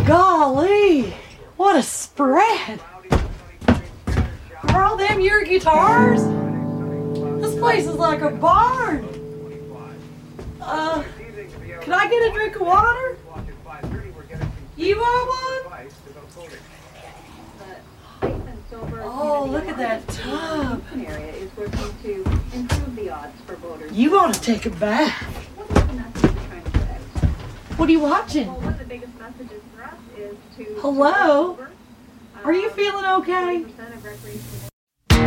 Golly, what a spread. Are all them your guitars? This place is like a barn. Can I get a drink of water? You want one? Oh, look at that tub. You ought to take a bath. What are you watching? Well, one of the biggest messages for us is to... Hello? Are you feeling okay? 40% of recreational